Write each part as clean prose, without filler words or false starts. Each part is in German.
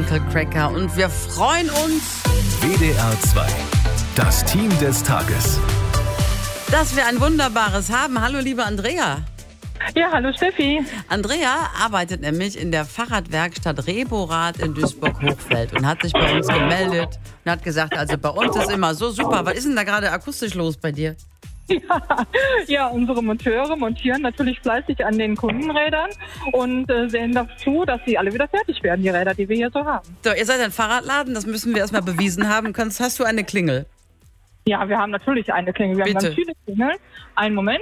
Uncle Cracker und wir freuen uns, WDR 2, das Team des Tages. dass wir ein wunderbares haben. Hallo, liebe Andrea. Ja, hallo Steffi. Andrea arbeitet nämlich in der Fahrradwerkstatt Reborath in Duisburg-Hochfeld und hat sich bei uns gemeldet und hat gesagt, also bei uns ist immer so super. Was ist denn da gerade akustisch los bei dir? Ja, unsere Monteure montieren natürlich fleißig an den Kundenrädern und sehen dazu, dass sie alle wieder fertig werden, die Räder, die wir hier so haben. So, ihr seid ein Fahrradladen, das müssen wir erstmal bewiesen haben. Hast du eine Klingel? Ja, wir haben natürlich eine Klingel. Wir Bitte. haben ganz viele Klingeln. Einen Moment.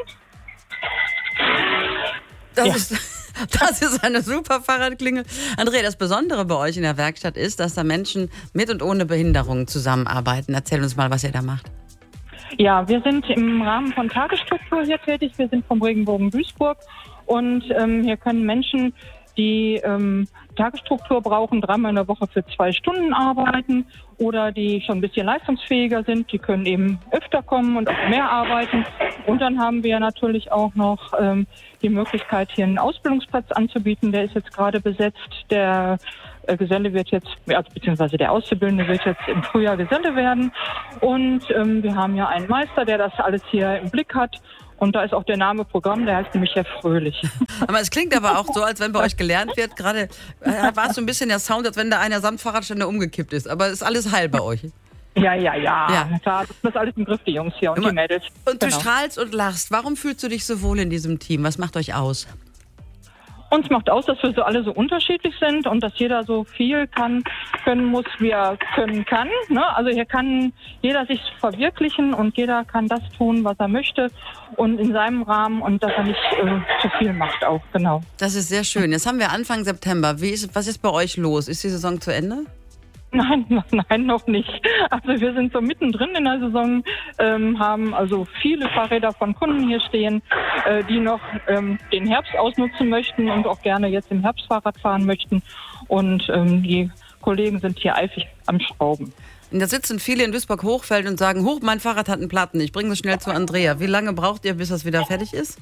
Das ist eine super Fahrradklingel. Andrea, das Besondere bei euch in der Werkstatt ist, dass da Menschen mit und ohne Behinderungen zusammenarbeiten. Erzähl uns mal, was ihr da macht. Ja, wir sind im Rahmen von Tagesstruktur hier tätig. Wir sind vom Regenbogen Duisburg und hier können Menschen, die Tagesstruktur brauchen, 3-mal in der Woche für 2 Stunden arbeiten oder die schon ein bisschen leistungsfähiger sind, die können eben öfter kommen und auch mehr arbeiten. Und dann haben wir natürlich auch noch die Möglichkeit, hier einen Ausbildungsplatz anzubieten. Der ist jetzt gerade besetzt. Der Geselle wird jetzt, also beziehungsweise der Auszubildende wird jetzt im Frühjahr Geselle werden. Und wir haben ja einen Meister, der das alles hier im Blick hat. Und da ist auch der Name Programm, der heißt nämlich Herr Fröhlich. Aber es klingt aber auch so, als wenn bei euch gelernt wird. Gerade war es so ein bisschen der Sound, als wenn da einer samt Fahrradständer umgekippt ist. Aber ist alles heil bei euch. Ja. Klar, das ist alles im Griff, die Jungs hier und die Mädels. Und du strahlst und lachst. Warum fühlst du dich so wohl in diesem Team? Was macht euch aus? Uns macht aus, dass wir so alle so unterschiedlich sind und dass jeder so viel können muss, wie er können kann. Ne? Also hier kann jeder sich verwirklichen und jeder kann das tun, was er möchte und in seinem Rahmen und dass er nicht zu viel macht auch, genau. Das ist sehr schön. Jetzt haben wir Anfang September. Was ist bei euch los? Ist die Saison zu Ende? Nein, noch nicht. Also wir sind so mittendrin in der Saison, haben also viele Fahrräder von Kunden hier stehen, die noch den Herbst ausnutzen möchten und auch gerne jetzt im Herbst Fahrrad fahren möchten. Und die Kollegen sind hier eifrig am Schrauben. Und da sitzen viele in Duisburg-Hochfeld und sagen, mein Fahrrad hat einen Platten, ich bringe es schnell zu Andrea. Wie lange braucht ihr, bis das wieder fertig ist?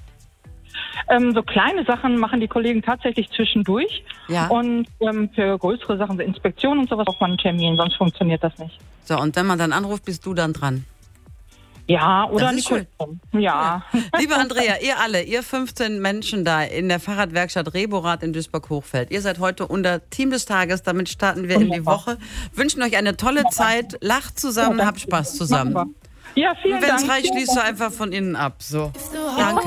So kleine Sachen machen die Kollegen tatsächlich zwischendurch. Ja. Und für größere Sachen, wie Inspektionen und sowas, braucht man einen Termin, sonst funktioniert das nicht. So, und wenn man dann anruft, bist du dann dran? Ja, oder das ist schön. Ja. Liebe Andrea, ihr 15 Menschen da in der Fahrradwerkstatt Reborath in Duisburg-Hochfeld, ihr seid heute unser Team des Tages, damit starten wir in die Woche. Wünschen euch eine tolle Zeit, lacht zusammen, habt Spaß zusammen. Ja, vielen Dank. Und wenn es reicht, schließt du einfach von innen ab. So. Danke.